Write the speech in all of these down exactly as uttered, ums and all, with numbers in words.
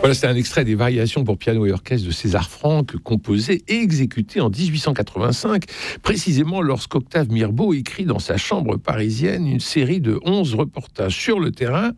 Voilà, c'est un extrait des variations pour piano et orchestre de César Franck, composé et exécuté en dix-huit cent quatre-vingt-cinq, précisément lorsqu'Octave Mirbeau écrit dans sa chambre parisienne une série de onze reportages sur le terrain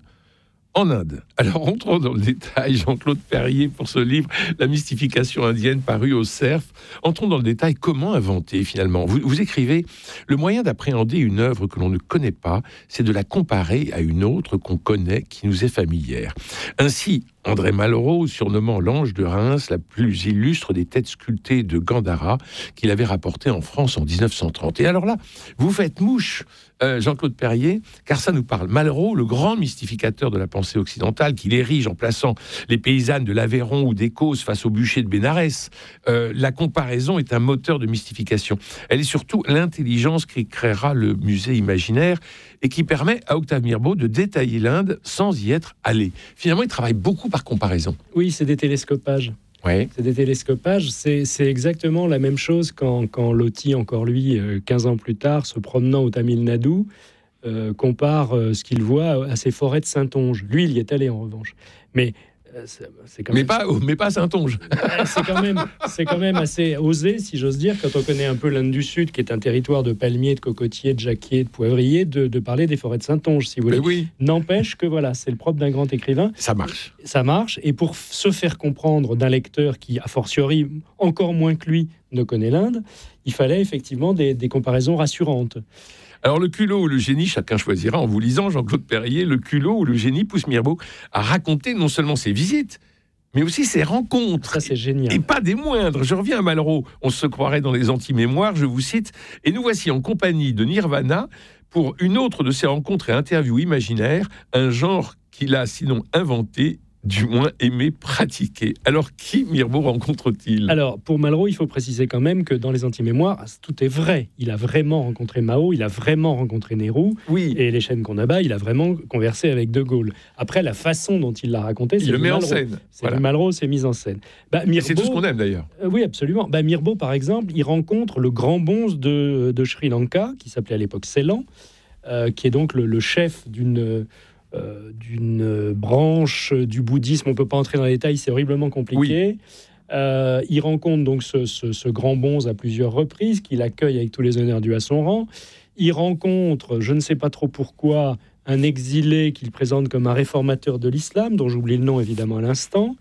en Inde. Alors, entrons dans le détail. Jean-Claude Perrier, pour ce livre, La mystification indienne, paru au Cerf. Entrons dans le détail. Comment inventer, finalement ? Vous, vous écrivez « Le moyen d'appréhender une œuvre que l'on ne connaît pas, c'est de la comparer à une autre qu'on connaît, qui nous est familière. » Ainsi, André Malraux, surnommant l'ange de Reims, la plus illustre des têtes sculptées de Gandhara, qu'il avait rapportée en France en dix-neuf cent trente. Et alors là, vous faites mouche, euh, Jean-Claude Perrier, car ça nous parle. Malraux, le grand mystificateur de la pensée occidentale, qu'il érige en plaçant les paysannes de l'Aveyron ou des Causses face au bûcher de Bénarès. Euh, la comparaison est un moteur de mystification. Elle est surtout l'intelligence qui créera le musée imaginaire et qui permet à Octave Mirbeau de détailler l'Inde sans y être allé. Finalement, il travaille beaucoup par comparaison. Oui, c'est des télescopages. Ouais. C'est des télescopages. C'est, c'est exactement la même chose quand, quand Loti, encore lui, quinze ans plus tard, se promenant au Tamil Nadu, euh, compare euh, ce qu'il voit à ces forêts de Saintonge. Lui, il y est allé en revanche. Mais euh, c'est, c'est quand mais même... pas, mais pas Saintonge. c'est quand même, c'est quand même assez osé, si j'ose dire, quand on connaît un peu l'Inde du Sud, qui est un territoire de palmiers, de cocotiers, de jacquiers, de poivriers, de, de parler des forêts de Saintonge, si vous voulez. Mais oui. N'empêche que voilà, c'est le propre d'un grand écrivain. Ça marche. Ça marche. Et pour se faire comprendre d'un lecteur qui, a fortiori, encore moins que lui, ne connaît l'Inde, il fallait effectivement des, des comparaisons rassurantes. Alors, le culot ou le génie, chacun choisira en vous lisant, Jean-Claude Perrier, le culot ou le génie pousse Mirbeau à raconter non seulement ses visites, mais aussi ses rencontres. Ça, c'est génial. Et pas des moindres. Je reviens à Malraux. On se croirait dans les anti-mémoires, je vous cite. Et nous voici en compagnie de Nirvana pour une autre de ses rencontres et interviews imaginaires, un genre qu'il a sinon inventé, du moins aimé pratiquer. Alors, qui Mirbeau rencontre-t-il ? Alors, pour Malraux, il faut préciser quand même que dans les anti-mémoires, tout est vrai. Il a vraiment rencontré Mao, il a vraiment rencontré Nehru, oui. Et les chaînes qu'on abat, il a vraiment conversé avec De Gaulle. Après, la façon dont il l'a raconté, c'est il le met Malraux. en scène. C'est voilà. du Malraux, c'est mise en scène. Bah, Mirbeau, c'est tout ce qu'on aime d'ailleurs. Euh, oui, absolument. Bah, Mirbeau, par exemple, il rencontre le grand bonze de, de Sri Lanka, qui s'appelait à l'époque Ceylan, euh, qui est donc le, le chef d'une... Euh, d'une branche du bouddhisme. On ne peut pas entrer dans les détails, c'est horriblement compliqué. Oui. Euh, il rencontre donc ce, ce, ce grand bonze à plusieurs reprises, qu'il accueille avec tous les honneurs dus à son rang. Il rencontre, je ne sais pas trop pourquoi, un exilé qu'il présente comme un réformateur de l'islam, dont j'oublie le nom évidemment à l'instant.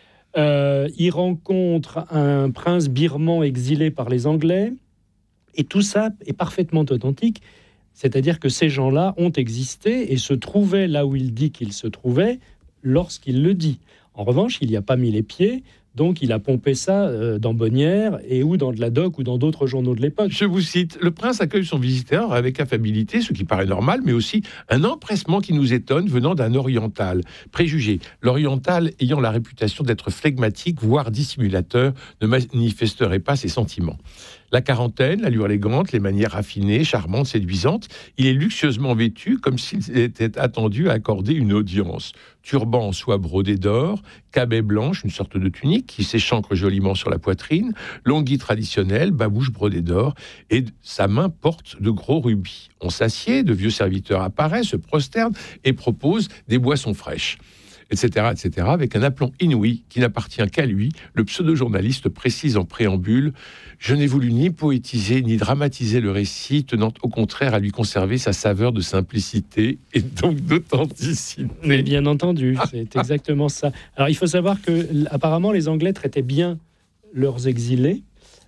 Euh, il rencontre un prince birman exilé par les Anglais. Et tout ça est parfaitement authentique. C'est-à-dire que ces gens-là ont existé et se trouvaient là où il dit qu'ils se trouvaient lorsqu'il le dit. En revanche, il n'y a pas mis les pieds, donc il a pompé ça euh, dans Bonnières et ou dans de la Doc ou dans d'autres journaux de l'époque. Je vous cite, le prince accueille son visiteur avec affabilité, ce qui paraît normal, mais aussi un empressement qui nous étonne venant d'un oriental. Préjugé, l'oriental ayant la réputation d'être flegmatique, voire dissimulateur, ne manifesterait pas ses sentiments. La quarantaine, l'allure élégante, les manières raffinées, charmantes, séduisantes. Il est luxueusement vêtu, comme s'il était attendu à accorder une audience. Turban en soie brodé d'or, cabet blanche, une sorte de tunique qui s'échancre joliment sur la poitrine, longuille traditionnelle, babouche brodée d'or, et sa main porte de gros rubis. On s'assied, de vieux serviteurs apparaissent, se prosternent et proposent des boissons fraîches, et cetera, et cetera, avec un aplomb inouï qui n'appartient qu'à lui. Le pseudo-journaliste précise en préambule « Je n'ai voulu ni poétiser ni dramatiser le récit, tenant au contraire à lui conserver sa saveur de simplicité et donc d'authenticité. » Mais bien entendu, c'est exactement ça. Alors, il faut savoir que, apparemment, les Anglais traitaient bien leurs exilés,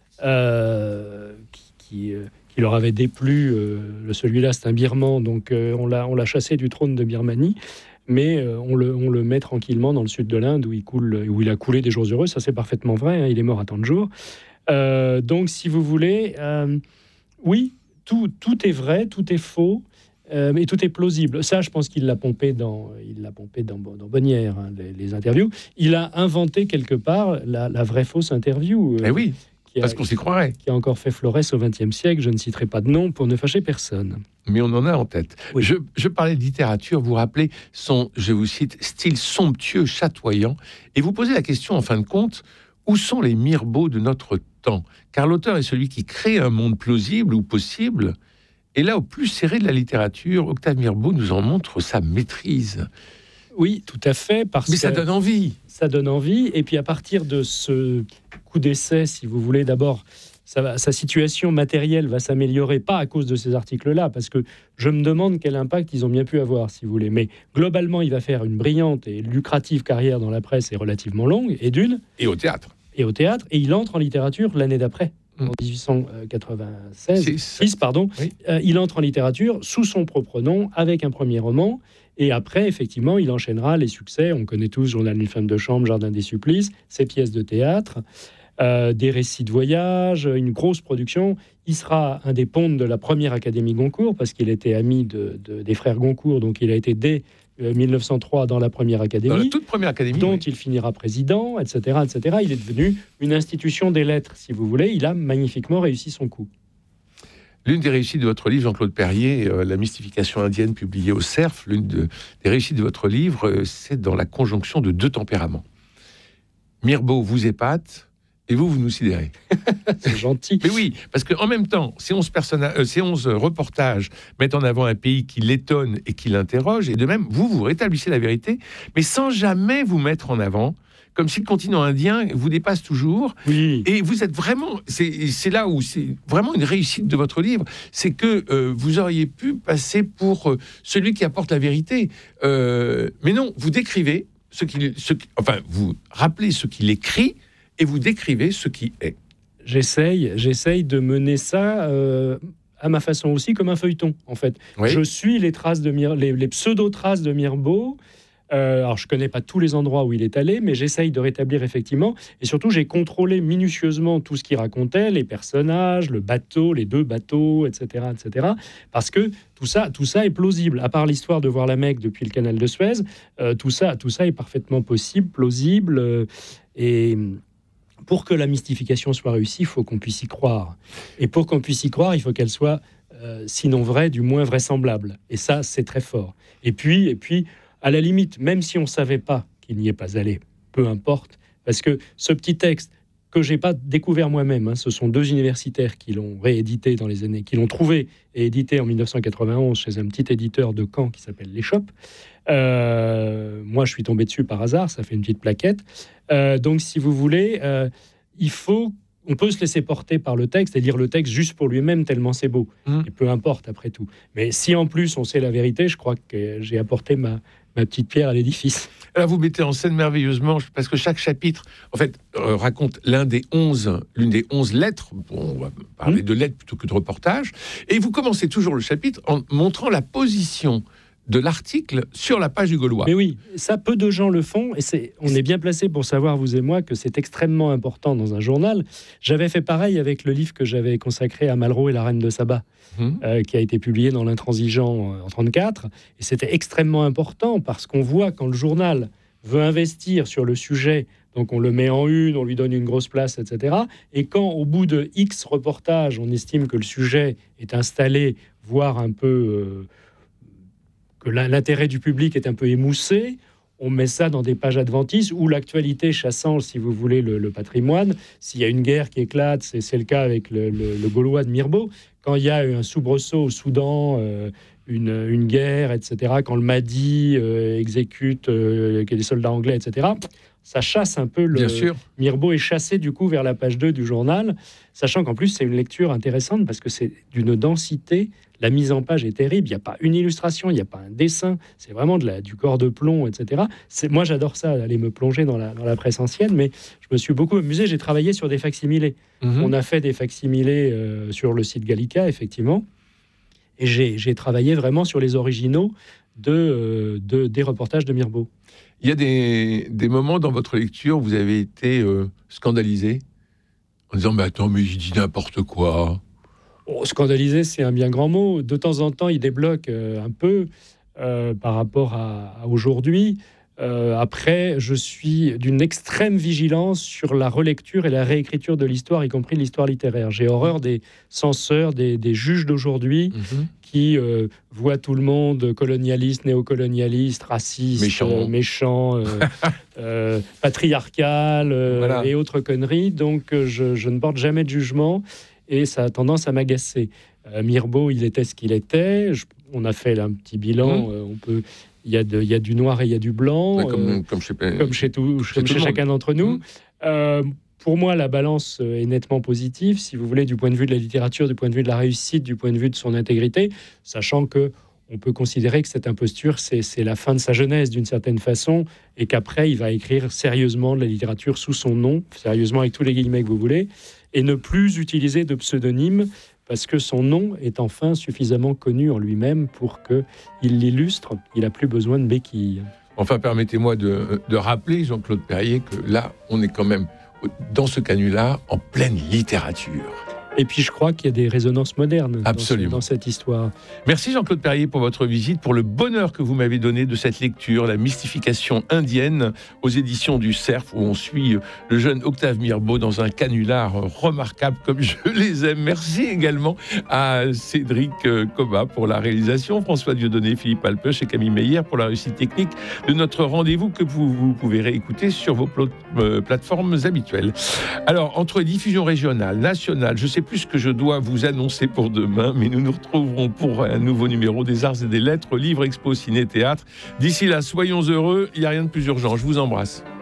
euh, qui, qui, euh, qui leur avaient déplu. Euh, celui-là, c'est un Birman, donc euh, on l'a, on l'a chassé du trône de Birmanie. Mais euh, on, le, on le met tranquillement dans le sud de l'Inde où il, coule, où il a coulé des jours heureux. Ça, c'est parfaitement vrai. Hein, il est mort à tant de jours. Euh, donc, si vous voulez, euh, oui, tout, tout est vrai, tout est faux, euh, mais tout est plausible. Ça, je pense qu'il l'a pompé dans, il l'a pompé dans, dans Bonnières, hein, les, les interviews. Il a inventé quelque part la, la vraie fausse interview. Euh, eh oui, qui a, parce qu'on s'y croirait. Qui a encore fait florès au vingtième siècle. Je ne citerai pas de nom pour ne fâcher personne. Mais on en a en tête. Oui. Je, je parlais de littérature, vous rappelez son, je vous cite, style somptueux, chatoyant, et vous posez la question, en fin de compte, où sont les Mirbeaux de notre temps ? Car l'auteur est celui qui crée un monde plausible ou possible, et là, au plus serré de la littérature, Octave Mirbeau nous en montre sa maîtrise. Oui, tout à fait. Parce Mais ça que donne envie. Ça donne envie. Et puis à partir de ce coup d'essai, si vous voulez, d'abord, ça va, sa situation matérielle va s'améliorer, pas à cause de ces articles-là, parce que je me demande quel impact ils ont bien pu avoir, si vous voulez. Mais globalement, il va faire une brillante et lucrative carrière dans la presse et relativement longue, et d'une. Et au théâtre. Et au théâtre. Et il entre en littérature l'année d'après. En dix-huit cent quatre-vingt-seize, six, pardon, oui. euh, il entre en littérature sous son propre nom, avec un premier roman, et après, effectivement, il enchaînera les succès. On connaît tous Journal d'une femme de chambre, Jardin des supplices, ses pièces de théâtre, euh, des récits de voyage, une grosse production. Il sera un des pontes de la première Académie Goncourt, parce qu'il était ami de, de, des frères Goncourt, donc il a été dès mille neuf cent trois dans la première académie, dans la toute première académie, dont oui. il finira président, et cetera, et cetera. Il est devenu une institution des lettres, si vous voulez. Il a magnifiquement réussi son coup. L'une des réussites de votre livre, Jean-Claude Perrier, euh, La mystification indienne, publiée au Cerf, l'une de, des réussites de votre livre, euh, c'est dans la conjonction de deux tempéraments. Mirbeau vous épate, et vous, vous nous sidérez. C'est gentil. Mais oui, parce qu'en même temps, ces onze, personna- euh, ces onze reportages mettent en avant un pays qui l'étonne et qui l'interroge, et de même, vous, vous rétablissez la vérité, mais sans jamais vous mettre en avant, comme si le continent indien vous dépasse toujours. Oui. Et vous êtes vraiment... C'est, c'est là où c'est vraiment une réussite de votre livre, c'est que euh, vous auriez pu passer pour euh, celui qui apporte la vérité. Euh, mais non, vous décrivez ce qu'il... Ce, enfin, vous rappelez ce qu'il écrit, et vous décrivez ce qui est. J'essaye, j'essaye de mener ça euh, à ma façon aussi, comme un feuilleton, en fait. Oui. Je suis les traces de Mir- les, les pseudo-traces de Mirbeau. Euh, alors, je ne connais pas tous les endroits où il est allé, mais j'essaye de rétablir effectivement. Et surtout, j'ai contrôlé minutieusement tout ce qu'il racontait, les personnages, le bateau, les deux bateaux, et cetera, et cetera. Parce que tout ça, tout ça est plausible. À part l'histoire de voir la Mecque depuis le canal de Suez, euh, tout ça, tout ça est parfaitement possible, plausible. Euh, et... Pour que la mystification soit réussie, il faut qu'on puisse y croire. Et pour qu'on puisse y croire, il faut qu'elle soit, euh, sinon vraie, du moins vraisemblable. Et ça, c'est très fort. Et puis, et puis, à la limite, même si on ne savait pas qu'il n'y est pas allé, peu importe, parce que ce petit texte que je n'ai pas découvert moi-même, hein, ce sont deux universitaires qui l'ont réédité dans les années, qui l'ont trouvé et édité en dix-neuf cent quatre-vingt-onze chez un petit éditeur de Caen qui s'appelle L'Échoppe. Euh, moi, je suis tombé dessus par hasard, ça fait une petite plaquette. Euh, donc, si vous voulez, euh, il faut, on peut se laisser porter par le texte et lire le texte juste pour lui-même, tellement c'est beau. Mmh. Et peu importe, après tout. Mais si en plus on sait la vérité, je crois que j'ai apporté ma, ma petite pierre à l'édifice. Alors, vous mettez en scène merveilleusement, parce que chaque chapitre, en fait, euh, raconte l'un des onze, l'une des onze lettres. Bon, on va parler mmh. de lettres plutôt que de reportages. Et vous commencez toujours le chapitre en montrant la position de l'article sur la page du Gaulois. Mais oui, ça, peu de gens le font, et c'est, on est bien placé pour savoir, vous et moi, que c'est extrêmement important dans un journal. J'avais fait pareil avec le livre que j'avais consacré à Malraux et la Reine de Saba, mmh. euh, qui a été publié dans l'Intransigeant en trente-quatre, et c'était extrêmement important, parce qu'on voit quand le journal veut investir sur le sujet, donc on le met en une, on lui donne une grosse place, et cetera, et quand, au bout de X reportages, on estime que le sujet est installé, voire un peu... Euh, que l'intérêt du public est un peu émoussé, on met ça dans des pages adventices où l'actualité chassant, si vous voulez, le, le patrimoine. S'il y a une guerre qui éclate, c'est, c'est le cas avec le, le, le Gaulois de Mirbeau. Quand il y a un soubresaut au Soudan, euh, une, une guerre, et cetera, quand le Mahdi euh, exécute euh, des soldats anglais, et cetera, ça chasse un peu le... Bien sûr. Mirbeau est chassé du coup vers la page deux du journal, sachant qu'en plus c'est une lecture intéressante parce que c'est d'une densité. La mise en page est terrible. Il n'y a pas une illustration, il n'y a pas un dessin. C'est vraiment de la, du corps de plomb, et cetera. C'est, moi, j'adore ça, aller me plonger dans la, dans la presse ancienne, mais je me suis beaucoup amusé. J'ai travaillé sur des facsimilés. Mmh. On a fait des facsimilés euh, sur le site Gallica, effectivement. Et j'ai, j'ai travaillé vraiment sur les originaux de, euh, de, des reportages de Mirbeau. Il y a des, des moments dans votre lecture où vous avez été euh, scandalisé en disant « Mais attends, mais il dit n'importe quoi ». Oh, scandalisé, c'est un bien grand mot. De temps en temps, il débloque euh, un peu euh, par rapport à, à aujourd'hui. Euh, après, je suis d'une extrême vigilance sur la relecture et la réécriture de l'histoire, y compris l'histoire littéraire. J'ai horreur des censeurs, des, des juges d'aujourd'hui mmh. qui euh, voient tout le monde colonialiste, néocolonialiste, raciste, méchant, euh, méchant euh, euh, patriarcal euh, voilà. et autres conneries. Donc, je, je ne porte jamais de jugement. Et ça a tendance à m'agacer. Euh, Mirbeau, il était ce qu'il était. Je, on a fait là, un petit bilan. Mmh. Euh, on peut, Il y a, de, il y a du noir et il y a du blanc, ouais, comme, euh, comme chez, comme chez, tout, chez, comme tout chez chacun d'entre nous. Mmh. Euh, pour moi, la balance est nettement positive, si vous voulez, du point de vue de la littérature, du point de vue de la réussite, du point de vue de son intégrité, sachant que on peut considérer que cette imposture, c'est, c'est la fin de sa jeunesse d'une certaine façon, et qu'après, il va écrire sérieusement de la littérature sous son nom, sérieusement avec tous les guillemets que vous voulez, et ne plus utiliser de pseudonyme, parce que son nom est enfin suffisamment connu en lui-même pour qu'il l'illustre. Il n'a plus besoin de béquilles. Enfin, permettez-moi de, de rappeler, Jean-Claude Perrier, que là, on est quand même, dans ce canular, en pleine littérature. Et puis, je crois qu'il y a des résonances modernes Absolument. Dans, dans cette histoire. Merci Jean-Claude Perrier pour votre visite, pour le bonheur que vous m'avez donné de cette lecture, La mystification indienne, aux éditions du Cerf, où on suit le jeune Octave Mirbeau dans un canular remarquable, comme je les aime. Merci également à Cédric Coba pour la réalisation, François Dieudonné, Philippe Alpeuch et Camille Meyer pour la réussite technique de notre rendez-vous que vous, vous pouvez réécouter sur vos pl- euh, plateformes habituelles. Alors, entre diffusion régionale, nationale, je sais plus ce que je dois vous annoncer pour demain, mais nous nous retrouverons pour un nouveau numéro des Arts et des Lettres, livres, expos, ciné, théâtre. D'ici là, soyons heureux, il n'y a rien de plus urgent. Je vous embrasse.